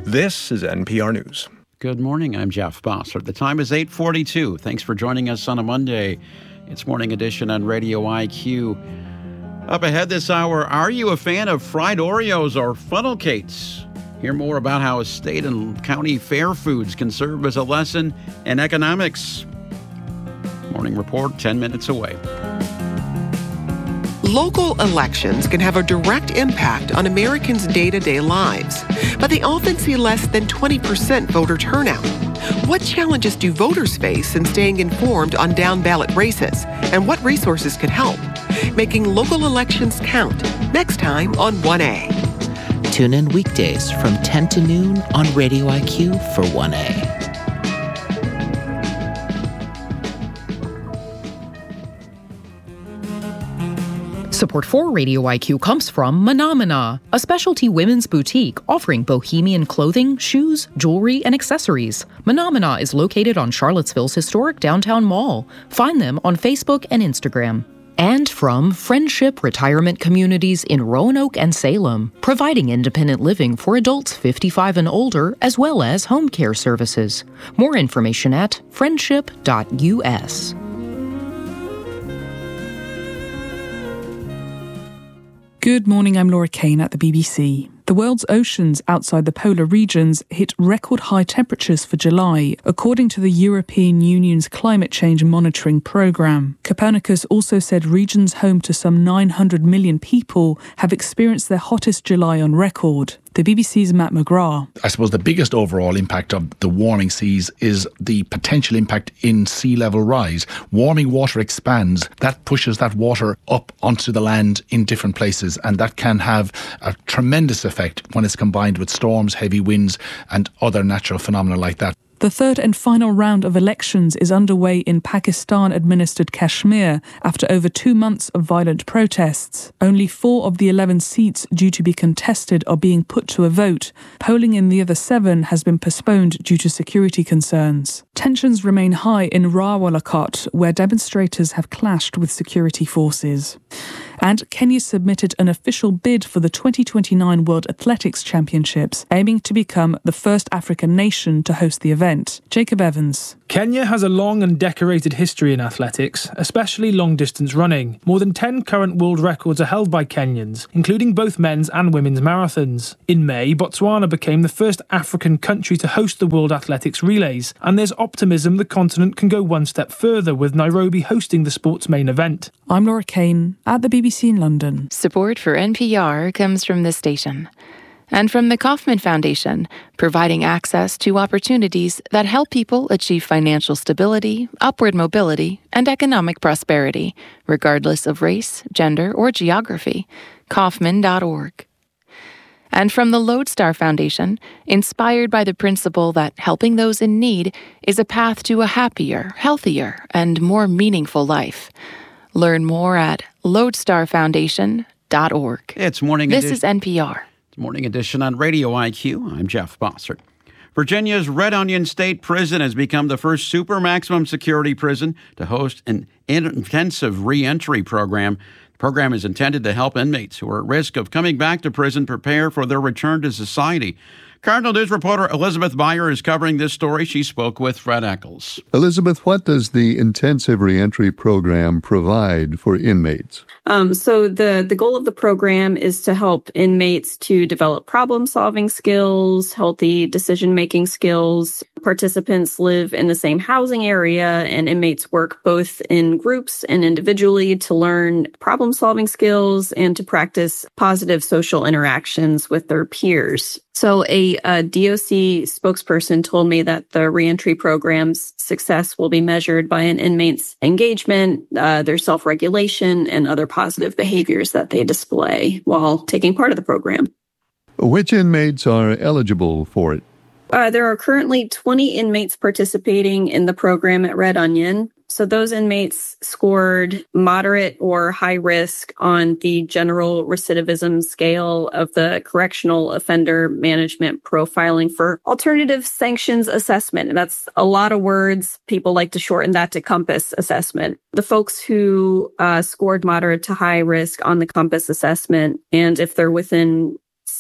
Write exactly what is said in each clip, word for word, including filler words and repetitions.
This is N P R News. Good morning, I'm Jeff Bossert. The time is eight forty-two. Thanks for joining us on a Monday. It's Morning Edition on Radio I Q. Up ahead this hour, are you a fan of fried Oreos or funnel cakes? Hear more about how state and county fair foods can serve as a lesson in economics. Morning Report, ten minutes away. Local elections can have a direct impact on Americans' day-to-day lives, but they often see less than twenty percent voter turnout. What challenges do voters face in staying informed on down-ballot races, and what resources can help? Making local elections count, next time on one A. Tune in weekdays from ten to noon on Radio I Q for one A. Support for Radio I Q comes from Menomina, a specialty women's boutique offering bohemian clothing, shoes, jewelry, and accessories. Menomina is located on Charlottesville's historic downtown mall. Find them on Facebook and Instagram. And from Friendship Retirement Communities in Roanoke and Salem, providing independent living for adults fifty-five and older, as well as home care services. More information at friendship dot U S. Good morning, I'm Laura Kane at the B B C. The world's oceans outside the polar regions hit record high temperatures for July, according to the European Union's climate change monitoring programme. Copernicus also said regions home to some nine hundred million people have experienced their hottest July on record. The B B C's Matt McGrath. I suppose the biggest overall impact of the warming seas is the potential impact in sea level rise. Warming water expands. That pushes that water up onto the land in different places, and that can have a tremendous effect when it's combined with storms, heavy winds, and other natural phenomena like that. The third and final round of elections is underway in Pakistan-administered Kashmir after over two months of violent protests. Only four of the eleven seats due to be contested are being put to a vote. Polling in the other seven has been postponed due to security concerns. Tensions remain high in Rawalakot, where demonstrators have clashed with security forces. And Kenya submitted an official bid for the twenty twenty-nine World Athletics Championships, aiming to become the first African nation to host the event. Jacob Evans. Kenya has a long and decorated history in athletics, especially long-distance running. More than ten current world records are held by Kenyans, including both men's and women's marathons. In May, Botswana became the first African country to host the World Athletics Relays, and there's optimism the continent can go one step further, with Nairobi hosting the sport's main event. I'm Laura Kane at the B B C in London. Support for N P R comes from this station. And from the Kauffman Foundation, providing access to opportunities that help people achieve financial stability, upward mobility, and economic prosperity, regardless of race, gender, or geography. Kauffman dot org. And from the Lodestar Foundation, inspired by the principle that helping those in need is a path to a happier, healthier, and more meaningful life. Learn more at lodestar foundation dot org. It's Morning This Edition. is N P R. Morning Edition on Radio I Q. I'm Jeff Bossert. Virginia's Red Onion State Prison has become the first super maximum security prison to host an intensive reentry program. The program is intended to help inmates who are at risk of coming back to prison prepare for their return to society. Cardinal News reporter Elizabeth Beyer is covering this story. She spoke with Fred Eccles. Elizabeth, what does the intensive reentry program provide for inmates? Um, so the, the goal of the program is to help inmates to develop problem-solving skills, healthy decision-making skills. Participants live in the same housing area, and inmates work both in groups and individually to learn problem-solving skills and to practice positive social interactions with their peers. So a, a D O C spokesperson told me that the reentry program's success will be measured by an inmate's engagement, uh, their self-regulation, and other positive behaviors that they display while taking part of the program. Which inmates are eligible for it? Uh, there are currently twenty inmates participating in the program at Red Onion. So those inmates scored moderate or high risk on the general recidivism scale of the Correctional Offender Management Profiling for Alternative Sanctions Assessment. And that's a lot of words. People like to shorten that to COMPASS assessment. The folks who uh, scored moderate to high risk on the COMPASS assessment, and if they're within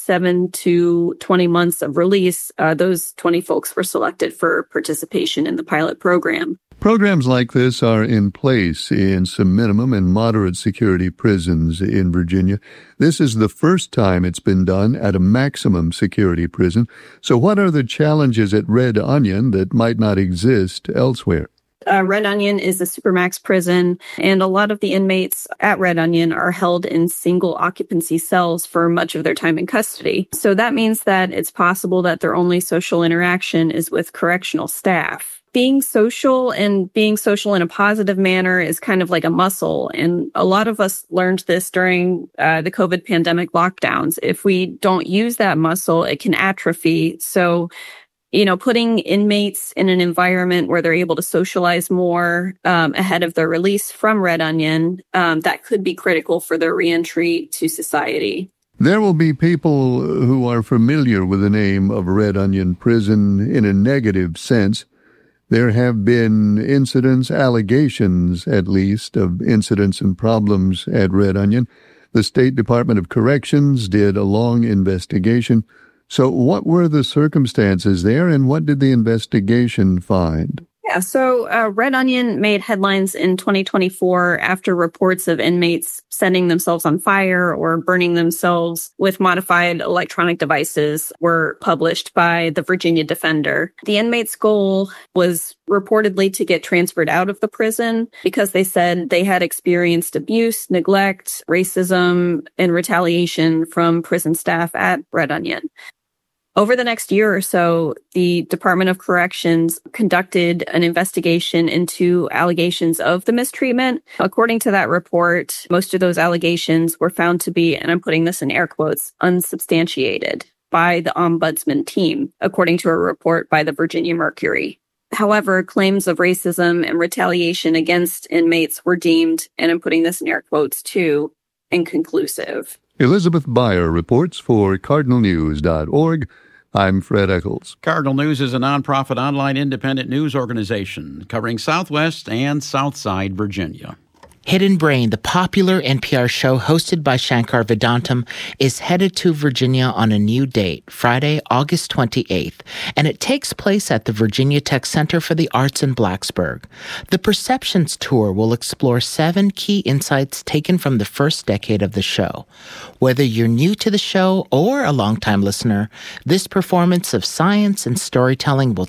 seven to twenty months of release, uh, those twenty folks were selected for participation in the pilot program. Programs like this are in place in some minimum and moderate security prisons in Virginia. This is the first time it's been done at a maximum security prison. So what are the challenges at Red Onion that might not exist elsewhere? Uh, Red Onion is a supermax prison, and a lot of the inmates at Red Onion are held in single occupancy cells for much of their time in custody. So that means that it's possible that their only social interaction is with correctional staff. Being social and being social in a positive manner is kind of like a muscle. And a lot of us learned this during uh, the COVID pandemic lockdowns. If we don't use that muscle, it can atrophy. So, you know, putting inmates in an environment where they're able to socialize more um, ahead of their release from Red Onion, um, that could be critical for their reentry to society. There will be people who are familiar with the name of Red Onion Prison in a negative sense. There have been incidents, allegations at least, of incidents and problems at Red Onion. The State Department of Corrections did a long investigation. So what were the circumstances there, and what did the investigation find? Yeah, so uh, Red Onion made headlines in twenty twenty-four after reports of inmates setting themselves on fire or burning themselves with modified electronic devices were published by the Virginia Defender. The inmates' goal was reportedly to get transferred out of the prison because they said they had experienced abuse, neglect, racism, and retaliation from prison staff at Red Onion. Over the next year or so, the Department of Corrections conducted an investigation into allegations of the mistreatment. According to that report, most of those allegations were found to be, and I'm putting this in air quotes, unsubstantiated by the ombudsman team, according to a report by the Virginia Mercury. However, claims of racism and retaliation against inmates were deemed, and I'm putting this in air quotes too, inconclusive. Elizabeth Beyer reports for Cardinal News dot org. I'm Fred Eccles. Cardinal News is a nonprofit online independent news organization covering Southwest and Southside Virginia. Hidden Brain, the popular N P R show hosted by Shankar Vedantam, is headed to Virginia on a new date, Friday, August twenty-eighth, and it takes place at the Virginia Tech Center for the Arts in Blacksburg. The Perceptions Tour will explore seven key insights taken from the first decade of the show. Whether you're new to the show or a longtime listener, this performance of science and storytelling will